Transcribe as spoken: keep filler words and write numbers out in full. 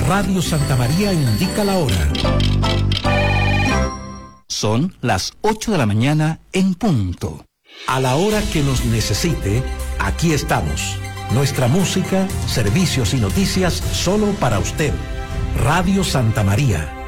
Radio Santa María indica la hora. Son las ocho de la mañana en punto. A la hora que nos necesite, aquí estamos. Nuestra música, servicios y noticias solo para usted. Radio Santa María,